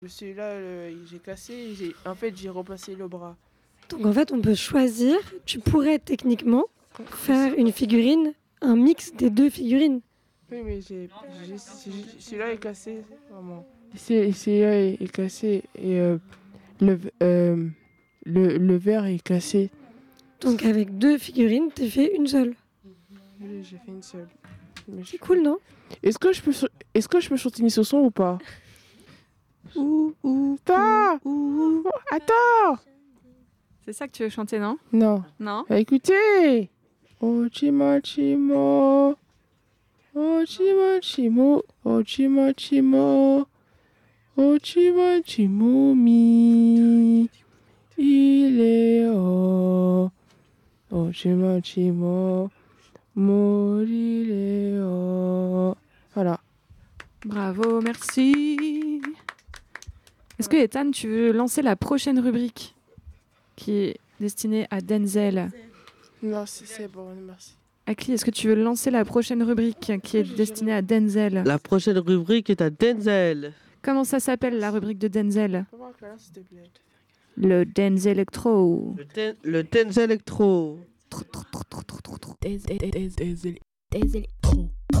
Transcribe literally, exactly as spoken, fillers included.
Celui-là, le- j'ai cassé, et j'ai- en fait, j'ai repassé le bras. Donc en fait, on peut choisir. Tu pourrais techniquement faire une figurine, un mix des deux figurines. Oui, mais j'ai, j'ai- j'ai- celui-là est cassé, vraiment. C'est- Celui-là est, est cassé et euh, le, euh, le, le verre est cassé. Donc avec deux figurines, t'as fait une seule. Oui, j'ai fait une seule. Mais C'est je- cool, non? Est-ce que je peux, so- est-ce que je peux chanter ce son ou pas? Ouh, ouh, Attends, ouh. attends. C'est ça que tu veux chanter, non? Non. Non? Écoutez. Oh chimo chimo. Oh chimo chimo. Oh chimo chimo. Oh chimo chimo mi. Il est oh. Oh chimo chimo. Mon il est oh. Voilà. Bravo, merci. Est-ce que Ethan, tu veux lancer la prochaine rubrique qui est destinée à Denzel? Merci, c'est bon, merci. Akli, est-ce que tu veux lancer la prochaine rubrique qui est destinée à Denzel? La prochaine rubrique est à Denzel. Comment ça s'appelle la rubrique de Denzel? Comment que là, s'il te plaît? Le Denzel Electro. Le, ten, le Denzel Electro. Denzel, Denzel, Denzel,